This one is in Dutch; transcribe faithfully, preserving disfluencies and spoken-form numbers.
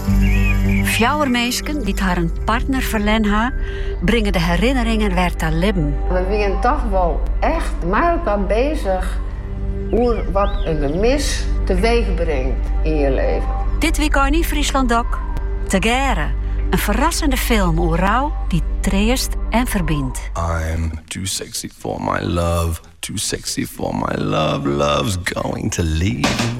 Fjouwermeisken die haar een partner verlen ha, brengen de herinneringen weer te leven. We zijn toch wel echt met elkaar bezig hoe wat een gemis teweeg brengt in je leven. Dit weekend in Friesland ook. Te Gere, een verrassende film over rouw die treest en verbindt. I'm too sexy for my love, too sexy for my love, love's going to leave.